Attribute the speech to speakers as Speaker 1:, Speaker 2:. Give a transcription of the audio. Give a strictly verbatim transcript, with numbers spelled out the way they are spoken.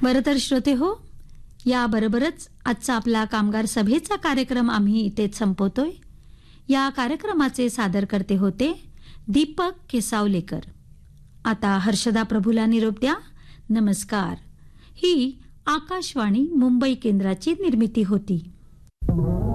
Speaker 1: बरं तर श्रोते हो, याबरोबरच आजचा आपला कामगार सभेचा कार्यक्रम आम्ही इथेच संपवतोय. या कार्यक्रमाचे सादरकर्ते होते दीपक केसावलेकर. आता हर्षदा प्रभूला निरोप द्या. नमस्कार. ही आकाशवाणी मुंबई केंद्राची निर्मिती होती.